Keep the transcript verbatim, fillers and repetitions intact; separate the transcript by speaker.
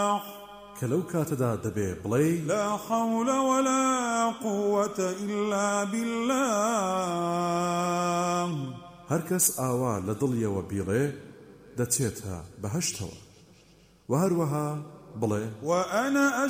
Speaker 1: كلو كاتدا دبي بلي
Speaker 2: لا حول ولا قوة إلا بالله.
Speaker 1: هركس آوا لدليا وبيلي دتيتها بهشتوا وهروها بلي
Speaker 2: وأنا